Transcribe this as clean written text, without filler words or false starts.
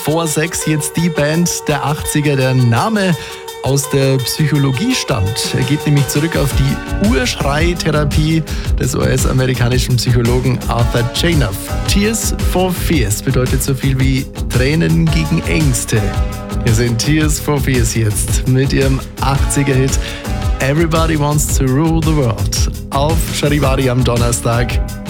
Vor 6 jetzt die Band der 80er. Der Name aus der Psychologie stammt. Er geht nämlich zurück auf die Urschrei-Therapie des US-amerikanischen Psychologen Arthur Janeff. Tears for Fears bedeutet so viel wie Tränen gegen Ängste. Hier sind Tears for Fears jetzt mit ihrem 80er-Hit Everybody Wants to Rule the World auf Charivari am Donnerstag.